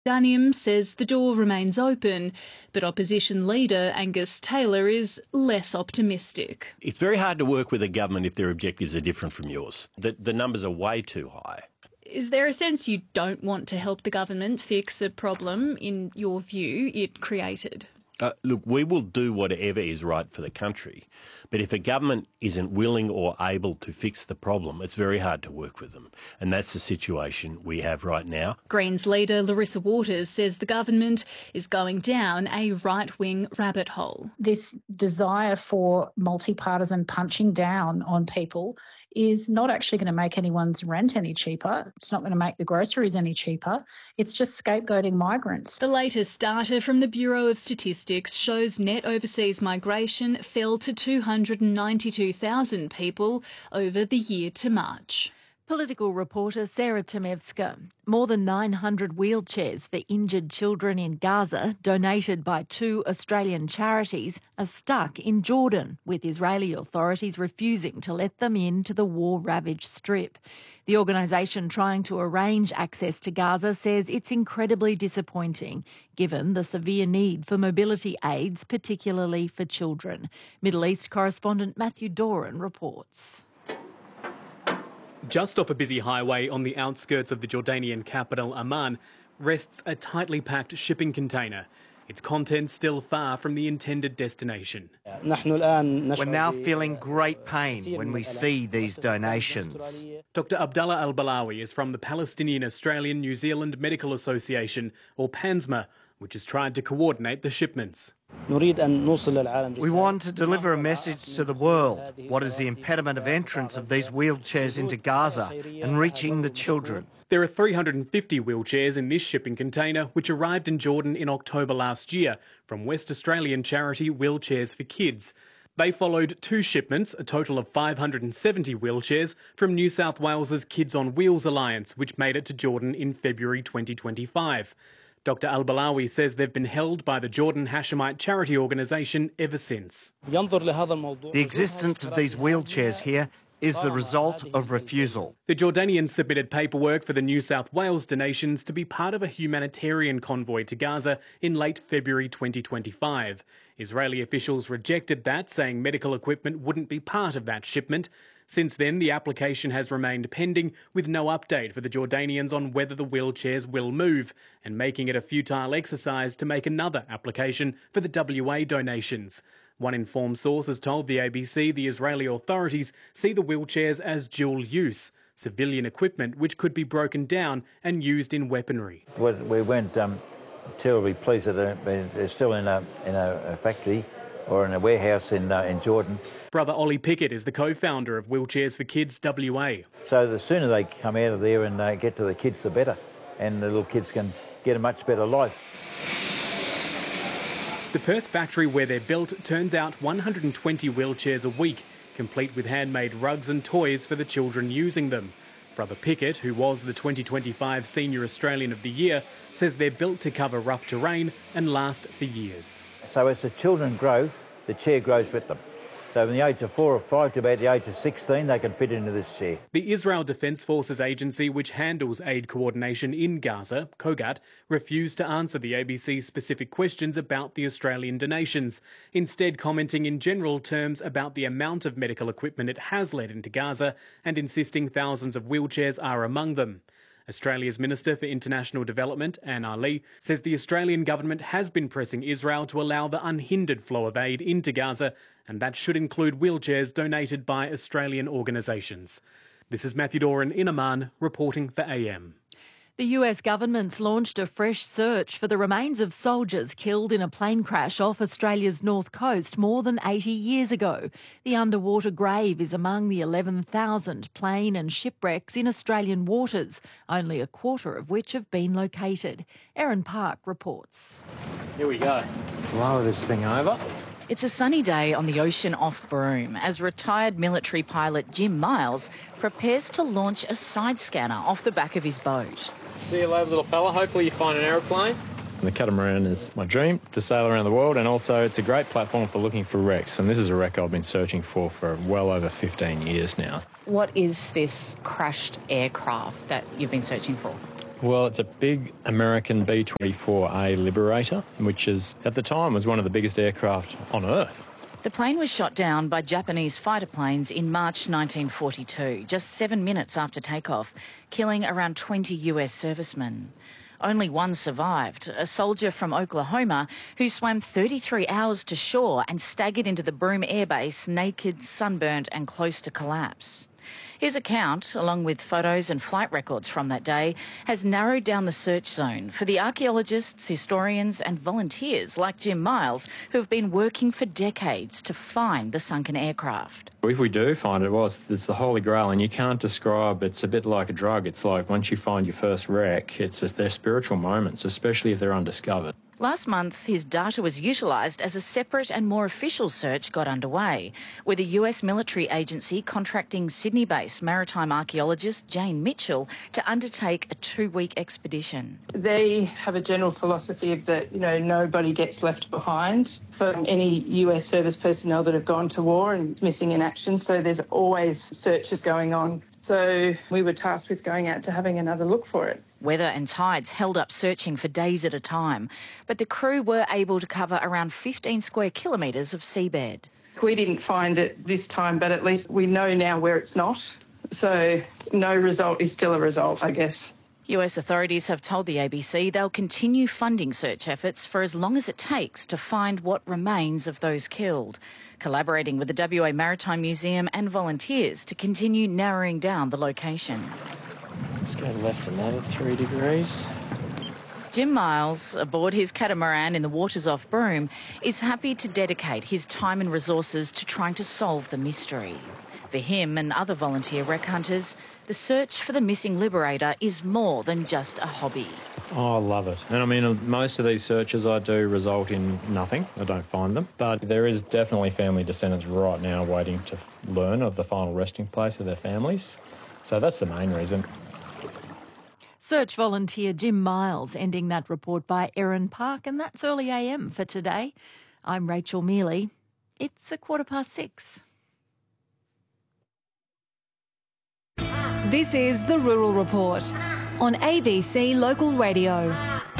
Danium says the door remains open, but opposition leader Angus Taylor is less optimistic. It's very hard to work with a government if their objectives are different from yours. The numbers are way too high. Is there a sense you don't want to help the government fix a problem, in your view, it created? Look, we will do whatever is right for the country, but if a government isn't willing or able to fix the problem, it's very hard to work with them. And that's the situation we have right now. Greens leader Larissa Waters says the government is going down a right-wing rabbit hole. This desire for multi-partisan punching down on people is not actually going to make anyone's rent any cheaper. It's not going to make the groceries any cheaper. It's just scapegoating migrants. The latest data from the Bureau of Statistics shows net overseas migration fell to 292,000 people over the year to March. Political reporter Sarah Temevska. More than 900 wheelchairs for injured children in Gaza, donated by 2 Australian charities, are stuck in Jordan, with Israeli authorities refusing to let them into the war-ravaged strip. The organisation trying to arrange access to Gaza says it's incredibly disappointing, given the severe need for mobility aids, particularly for children. Middle East correspondent Matthew Doran reports. Just off a busy highway on the outskirts of the Jordanian capital, Amman, rests a tightly packed shipping container, its contents still far from the intended destination. We're now feeling great pain when we see these donations. Dr Abdallah Al-Balawi is from the Palestinian Australian New Zealand Medical Association, or PANSMA, which has tried to coordinate the shipments. We want to deliver a message to the world. What is the impediment of entrance of these wheelchairs into Gaza and reaching the children? There are 350 wheelchairs in this shipping container, which arrived in Jordan in October last year from West Australian charity Wheelchairs for Kids. They followed 2 shipments, a total of 570 wheelchairs, from New South Wales's Kids on Wheels Alliance, which made it to Jordan in February 2025. Dr Al-Balawi says they've been held by the Jordan Hashemite charity organisation ever since. The existence of these wheelchairs here is the result of refusal. The Jordanians submitted paperwork for the New South Wales donations to be part of a humanitarian convoy to Gaza in late February 2025. Israeli officials rejected that, saying medical equipment wouldn't be part of that shipment. Since then, the application has remained pending, with no update for the Jordanians on whether the wheelchairs will move, and making it a futile exercise to make another application for the WA donations. One informed source has told the ABC the Israeli authorities see the wheelchairs as dual use, civilian equipment which could be broken down and used in weaponry. We weren't terribly pleased that they're still in a factory or in a warehouse in Jordan. Brother Ollie Pickett is the co-founder of Wheelchairs for Kids WA. So the sooner they come out of there and get to the kids, the better, and the little kids can get a much better life. The Perth factory where they're built turns out 120 wheelchairs a week, complete with handmade rugs and toys for the children using them. Brother Pickett, who was the 2025 Senior Australian of the Year, says they're built to cover rough terrain and last for years. So as the children grow, the chair grows with them. So from the age of 4 or 5 to about the age of 16, they can fit into this chair. The Israel Defence Forces agency, which handles aid coordination in Gaza, COGAT, refused to answer the ABC's specific questions about the Australian donations, instead commenting in general terms about the amount of medical equipment it has led into Gaza and insisting thousands of wheelchairs are among them. Australia's Minister for International Development, Anne Ali, says the Australian government has been pressing Israel to allow the unhindered flow of aid into Gaza, and that should include wheelchairs donated by Australian organisations. This is Matthew Doran in Amman, reporting for AM. The US government's launched a fresh search for the remains of soldiers killed in a plane crash off Australia's north coast more than 80 years ago. The underwater grave is among the 11,000 plane and shipwrecks in Australian waters, only a quarter of which have been located. Erin Park reports. Here we go. Let's lower this thing over. It's a sunny day on the ocean off Broome as retired military pilot Jim Miles prepares to launch a side scanner off the back of his boat. See you later, little fella. Hopefully you find an aeroplane. The catamaran is my dream, to sail around the world, and also it's a great platform for looking for wrecks. And this is a wreck I've been searching for well over 15 years now. What is this crashed aircraft that you've been searching for? Well, it's a big American B-24A Liberator, which is, at the time, was one of the biggest aircraft on Earth. The plane was shot down by Japanese fighter planes in March 1942, just 7 minutes after takeoff, killing around 20 US servicemen. Only one survived, a soldier from Oklahoma who swam 33 hours to shore and staggered into the Broome Air Base naked, sunburnt and close to collapse. His account, along with photos and flight records from that day, has narrowed down the search zone for the archaeologists, historians and volunteers like Jim Miles who have been working for decades to find the sunken aircraft. If we do find it, it's the Holy Grail, and you can't describe. It's a bit like a drug. It's like once you find your first wreck, they're spiritual moments, especially if they're undiscovered. Last month, his data was utilised as a separate and more official search got underway, with a US military agency contracting Sydney-based maritime archaeologist Jane Mitchell to undertake a 2-week expedition. They have a general philosophy of that, nobody gets left behind from any US service personnel that have gone to war and missing in action, so there's always searches going on. So we were tasked with going out to having another look for it. Weather and tides held up searching for days at a time, but the crew were able to cover around 15 square kilometres of seabed. We didn't find it this time, but at least we know now where it's not. So no result is still a result, I guess. US authorities have told the ABC they'll continue funding search efforts for as long as it takes to find what remains of those killed, collaborating with the WA Maritime Museum and volunteers to continue narrowing down the location. Let's go left another 3 degrees. Jim Miles, aboard his catamaran in the waters off Broome, is happy to dedicate his time and resources to trying to solve the mystery. For him and other volunteer wreck hunters, the search for the missing Liberator is more than just a hobby. Oh, I love it. And I mean, most of these searches I do result in nothing. I don't find them. But there is definitely family descendants right now waiting to learn of the final resting place of their families. So that's the main reason. Search volunteer Jim Miles ending that report by Erin Park, and that's Early AM for today. I'm Rachel Mealy. It's 6:15. This is the Rural Report on ABC Local Radio.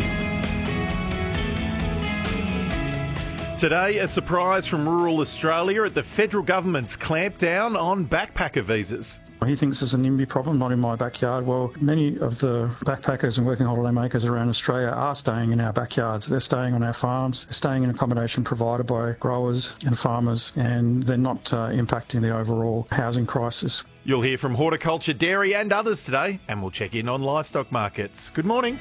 Today, a surprise from rural Australia at the federal government's clampdown on backpacker visas. He thinks it's a NIMBY problem, not in my backyard. Well, many of the backpackers and working holiday makers around Australia are staying in our backyards. They're staying on our farms, they're staying in accommodation provided by growers and farmers, and they're not impacting the overall housing crisis. You'll hear from horticulture, dairy and others today, and we'll check in on livestock markets. Good morning.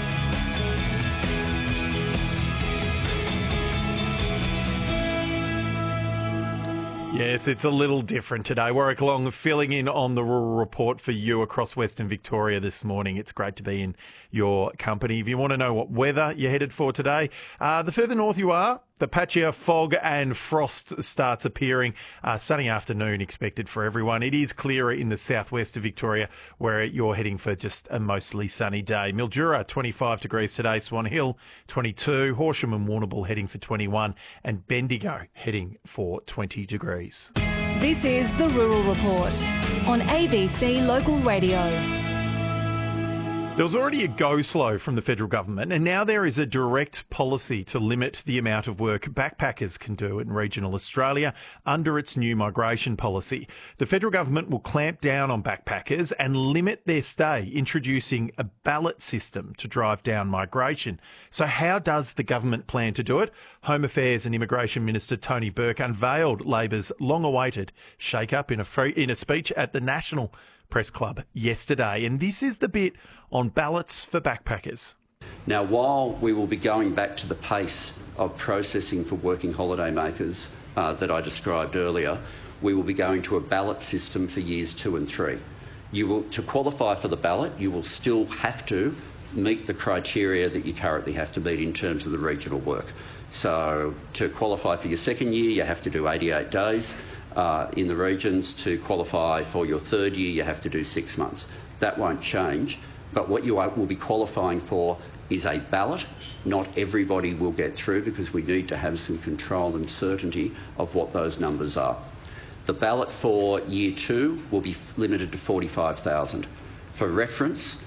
Yes, it's a little different today. Warwick Long filling in on the Rural Report for you across Western Victoria this morning. It's great to be in your company. If you want to know what weather you're headed for today, the further north you are, the patchier fog and frost starts appearing. Sunny afternoon expected for everyone. It is clearer in the southwest of Victoria, where you're heading for just a mostly sunny day. Mildura, 25 degrees today. Swan Hill, 22. Horsham and Warrnambool heading for 21. And Bendigo heading for 20 degrees. This is the Rural Report on ABC Local Radio. There was already a go-slow from the federal government, and now there is a direct policy to limit the amount of work backpackers can do in regional Australia under its new migration policy. The federal government will clamp down on backpackers and limit their stay, introducing a ballot system to drive down migration. So how does the government plan to do it? Home Affairs and Immigration Minister Tony Burke unveiled Labor's long-awaited shake-up in a speech at the National Press Club yesterday, and this is the bit on ballots for backpackers. Now, while we will be going back to the pace of processing for working holiday makers that I described earlier, we will be going to a ballot system for years 2 and 3. To qualify for the ballot, you will still have to meet the criteria that you currently have to meet in terms of the regional work. So to qualify for your second year, you have to do 88 days. In the regions. To qualify for your third year, you have to do 6 months. That won't change, but what you will be qualifying for is a ballot. Not everybody will get through because we need to have some control and certainty of what those numbers are. The ballot for year 2 will be limited to 45,000. For reference,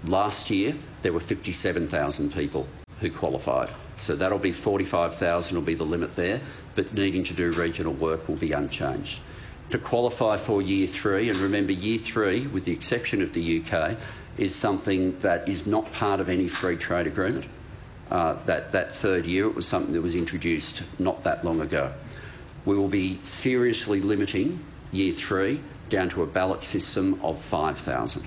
Last year, there were 57,000 people who qualified. So that'll be 45,000 will be the limit there, but needing to do regional work will be unchanged. To qualify for Year 3, and remember Year 3, with the exception of the UK, is something that is not part of any free trade agreement. That third year, it was something that was introduced not that long ago. We will be seriously limiting Year 3 down to a ballot system of 5,000.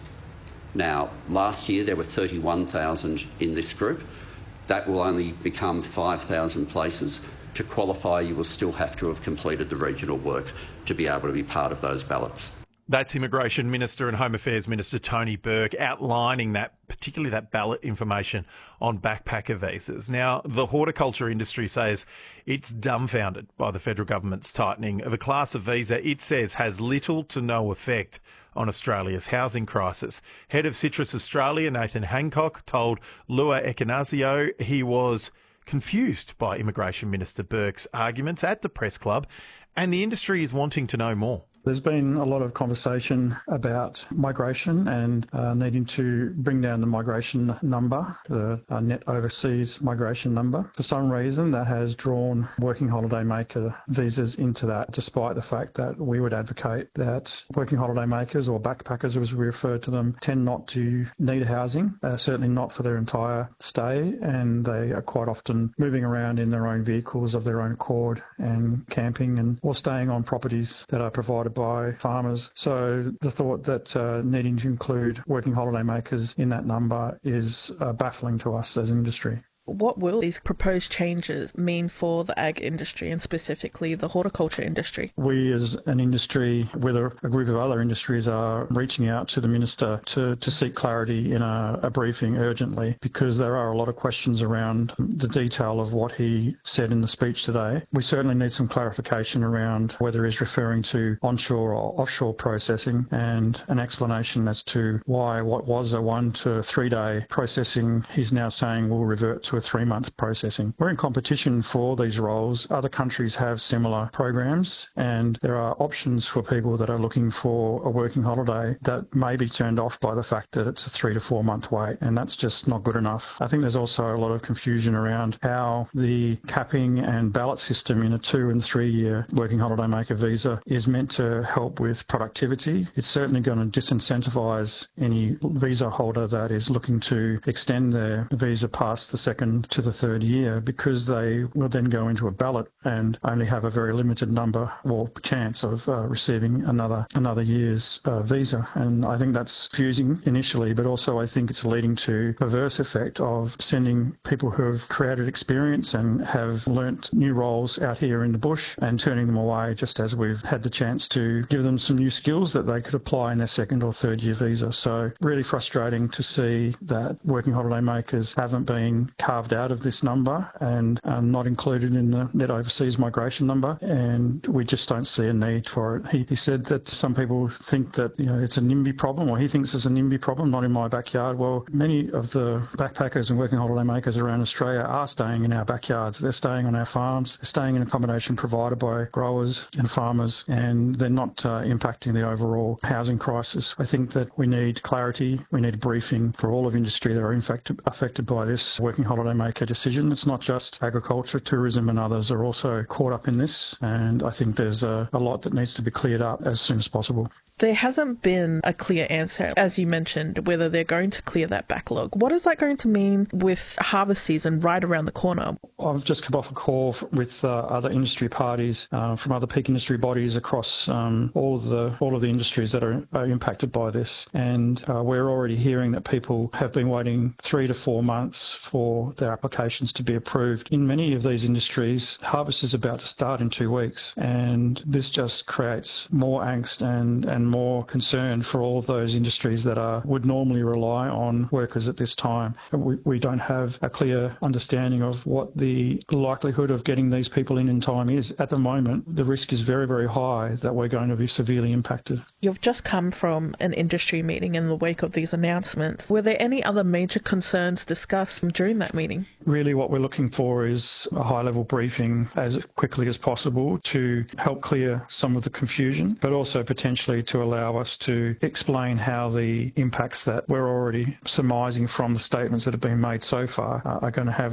Now, last year there were 31,000 in this group. That will only become 5,000 places. To qualify, you will still have to have completed the regional work to be able to be part of those ballots. That's Immigration Minister and Home Affairs Minister Tony Burke outlining that, particularly that ballot information on backpacker visas. Now, the horticulture industry says it's dumbfounded by the federal government's tightening of a class of visa it says has little to no effect on Australia's housing crisis. Head of Citrus Australia, Nathan Hancock, told Lua Ekanasio he was confused by Immigration Minister Burke's arguments at the press club, and the industry is wanting to know more. There's been a lot of conversation about migration and needing to bring down the migration number, the net overseas migration number. For some reason, that has drawn working holiday maker visas into that, despite the fact that we would advocate that working holiday makers, or backpackers as we refer to them, tend not to need housing, certainly not for their entire stay, and they are quite often moving around in their own vehicles of their own accord and camping and or staying on properties that are provided by farmers. So the thought that needing to include working holiday makers in that number is baffling to us as an industry. What will these proposed changes mean for the ag industry and specifically the horticulture industry? We as an industry, with a group of other industries, are reaching out to the Minister to seek clarity in a briefing urgently, because there are a lot of questions around the detail of what he said in the speech today. We certainly need some clarification around whether he's referring to onshore or offshore processing, and an explanation as to why what was a 1 to 3 day processing he's now saying will revert to a 3-month processing. We're in competition for these roles. Other countries have similar programs, and there are options for people that are looking for a working holiday that may be turned off by the fact that it's a 3 to 4 month wait, and that's just not good enough. I think there's also a lot of confusion around how the capping and ballot system in a 2 and 3 year working holiday maker visa is meant to help with productivity. It's certainly going to disincentivise any visa holder that is looking to extend their visa past the second to the third year, because they will then go into a ballot and only have a very limited number or chance of receiving another year's visa. And I think that's confusing initially, but also I think it's leading to a perverse effect of sending people who have created experience and have learnt new roles out here in the bush and turning them away just as we've had the chance to give them some new skills that they could apply in their second or third year visa. So really frustrating to see that working holiday makers haven't been carved out of this number and not included in the net overseas migration number, and we just don't see a need for it. He said that some people think that it's a NIMBY problem, or he thinks it's a NIMBY problem, not in my backyard. Well, many of the backpackers and working holiday makers around Australia are staying in our backyards. They're staying on our farms, they're staying in accommodation provided by growers and farmers, and they're not impacting the overall housing crisis. I think that we need clarity, we need a briefing for all of industry that are in fact affected by this working holiday maker decision. It's not just agriculture, tourism and others are also caught up in this, and I think there's a lot that needs to be cleared up as soon as possible. There hasn't been a clear answer, as you mentioned, whether they're going to clear that backlog. What is that going to mean with harvest season right around the corner? I've just come off a call with other industry parties from other peak industry bodies across all of the industries that are impacted by this, and we're already hearing that people have been waiting 3 to 4 months for their applications to be approved. In many of these industries, harvest is about to start in 2 weeks, and this just creates more angst and more concern for all of those industries that would normally rely on workers at this time. We don't have a clear understanding of what the the likelihood of getting these people in time is. At the moment, the risk is very, very high that we're going to be severely impacted. You've just come from an industry meeting in the wake of these announcements. Were there any other major concerns discussed during that meeting? Really what we're looking for is a high-level briefing as quickly as possible to help clear some of the confusion, but also potentially to allow us to explain how the impacts that we're already surmising from the statements that have been made so far are going to have